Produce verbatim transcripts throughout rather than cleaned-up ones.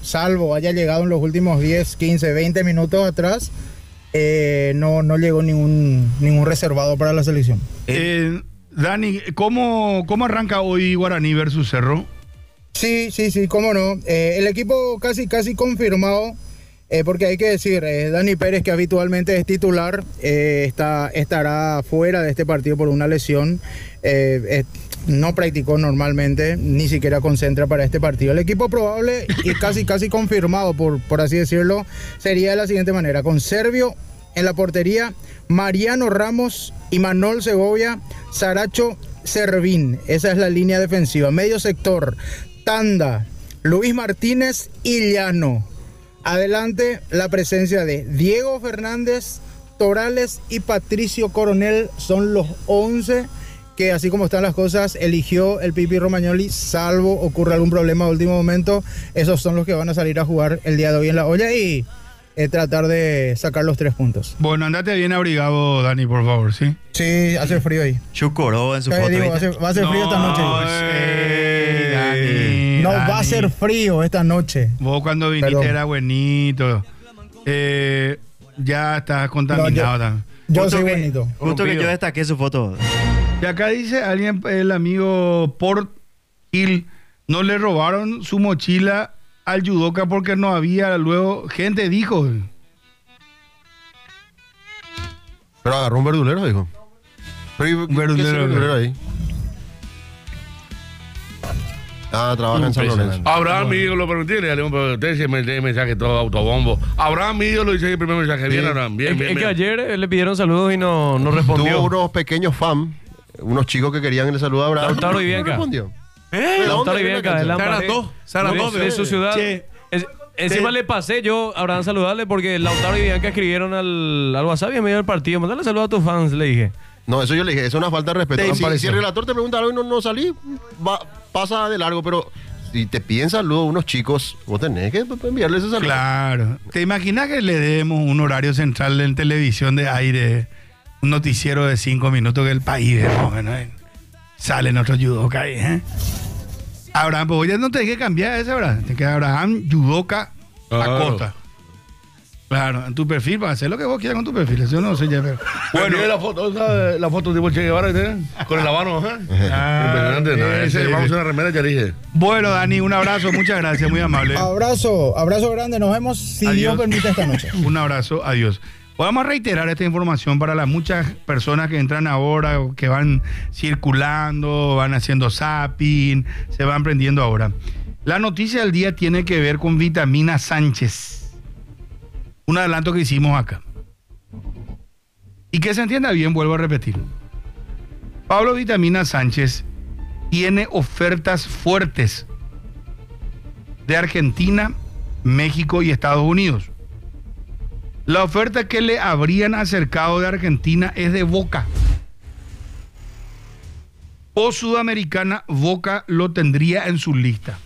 salvo haya llegado en los últimos diez, quince, veinte minutos atrás, eh, no, no llegó ningún, ningún reservado para la selección. Eh, Dani, ¿cómo, ¿cómo arranca hoy Guaraní versus Cerro? Sí, sí, sí, cómo no. Eh, el equipo casi, casi confirmado. Eh, porque hay que decir, eh, Dani Pérez, que habitualmente es titular, eh, está, estará fuera de este partido por una lesión. Eh, eh, no practicó normalmente, ni siquiera concentra para este partido. El equipo probable y casi, casi confirmado, por, por así decirlo, sería de la siguiente manera: con Servio en la portería, Mariano Ramos, Imanol Segovia, Saracho, Servín. Esa es la línea defensiva. Medio sector, Tanda, Luis Martínez y Llano. Adelante, la presencia de Diego Fernández, Torales y Patricio Coronel son los once que, así como están las cosas, eligió el Pipi Romagnoli, salvo ocurra algún problema de último momento. Esos son los que van a salir a jugar el día de hoy en la olla y eh, tratar de sacar los tres puntos. Bueno, andate bien abrigado, Dani, por favor, ¿sí? Sí, hace frío ahí. Chucoró en su ¿Qué foto. digo? Hace- va a ser frío No, esta noche. eh, Dani, No Dani. va a ser frío esta noche. Vos cuando viniste Perdón. era buenito. Eh, ya estás contaminado No, también. Yo Justo soy que- bonito. Justo que Rompido. yo destaqué su foto. Y acá dice alguien, el amigo Port Hill, no le robaron su mochila al judoka porque no había luego gente, dijo. Pero agarró un verdulero, dijo. Pero, ¿y Un qué verdulero, hace el verdulero ahí? Ah, trabaja en San Lorenzo. Abraham, mi ídolo, permitirle, dale un usted se me lee mensaje todo autobombo. Abraham, mi ídolo, dice el primer mensaje. Bien, Sí. Abraham, bien, Es, bien, es que bien. ayer eh, le pidieron saludos y no, no respondió. Tuvo unos pequeños fans, unos chicos que querían que le saludara a Abraham. Lautaro y No Bianca. respondió. ¿Eh? Lautaro y ¿Dónde? Bianca, de ¿Dónde? Lampa, Serán dos, serán de- dos, de eh. su ciudad. Che, Es- encima te- le pasé yo a Abraham saludarle porque Lautaro y Bianca escribieron al, al WhatsApp y en medio del partido. Mandale saludos a tus fans, le dije. No, eso yo le dije, eso es una falta de respeto. Te Si, pareció. si el relator te pregunta algo y no, no salí, va- pasa de largo, pero si te piden saludos unos chicos, vos tenés que enviarles ese saludo. Claro. ¿Te imaginas que le demos un horario central en televisión de aire, un noticiero de cinco minutos que el país de bueno, eh, sale nuestro judoka ahí, ¿eh? Abraham, pues ya no te hay que cambiar ese, ¿verdad? Te queda Abraham, judoka, Claro. Acosta. Claro, en tu perfil, para hacer lo que vos quieras con tu perfil, eso no sé ya, pero... Bueno, la foto, esa, la foto tipo Che Guevara, ¿eh? Con el habano, ¿eh? Impresionante, ¿no? ese- Ese, vamos a una remera, ya dije. Bueno, Dani, un abrazo, muchas gracias, muy amable. Abrazo, abrazo grande. Nos vemos si Adiós. Dios permite esta noche. Un abrazo, adiós. Vamos a reiterar esta información para las muchas personas que entran ahora, o que van circulando, van haciendo zapping, se van prendiendo ahora. La noticia del día tiene que ver con Vitamina Sánchez. Un adelanto que hicimos acá. Y que se entienda bien, vuelvo a repetir. Pablo Vitamina Sánchez tiene ofertas fuertes de Argentina, México y Estados Unidos. La oferta que le habrían acercado de Argentina es de Boca. O Sudamericana, Boca lo tendría en su lista.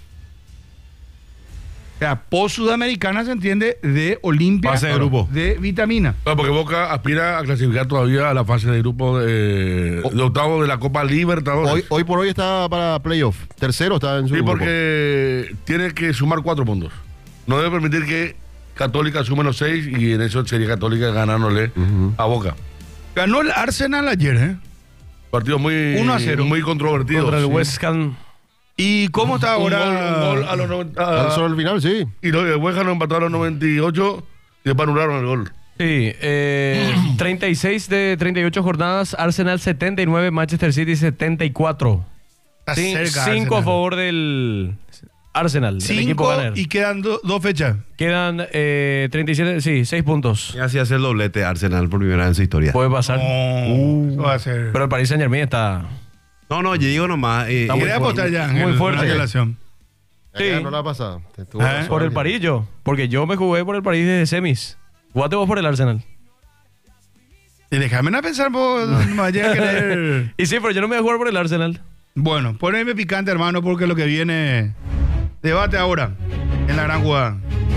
O sea, post Sudamericana se entiende de Olimpia, Fase de grupo. de Vitamina. No, porque Boca aspira a clasificar todavía a la fase de grupo de, de octavo de la Copa Libertadores. Hoy, hoy por hoy está para playoff. Tercero está en su Sí, grupo. porque tiene que sumar cuatro puntos. No debe permitir que Católica sume los seis y en eso sería Católica ganándole Ujú. a Boca. Ganó el Arsenal ayer, ¿eh? Partido muy, uno a cero. muy controvertido. Contra el sí. West Ham. ¿Y cómo está Un ahora? gol, un gol a los noventa. Al sobre el final, sí. Y los de West Ham lo empataron a los noventa y ocho y después anularon el gol. Sí, eh, treinta y seis de treinta y ocho jornadas, Arsenal setenta y nueve, Manchester City setenta y cuatro. Está Cin- cerca cinco Arsenal. a favor del Arsenal, del equipo Cinco ganar. y quedan do- dos fechas. Quedan eh, treinta y siete, sí, seis puntos. Y así hace el doblete Arsenal por primera vez en su historia. Puede pasar. Oh, eso va a ser. Pero el Paris Saint Germain está... No, no, yo digo nomás. eh, Está muy ¿Querés fuerte. apostar ya? Muy Ángel, fuerte. una relación. Sí. Ya ganó la pasada. Te tuvo Ah, razón. Por el París yo, porque yo me jugué por el París desde semis. Jugate vos por el Arsenal. Y déjame a pensar, vos no me vayas a querer. Y sí, pero yo no me voy a jugar por el Arsenal. Bueno, poneme picante, hermano, porque lo que viene. Debate ahora en la gran jugada.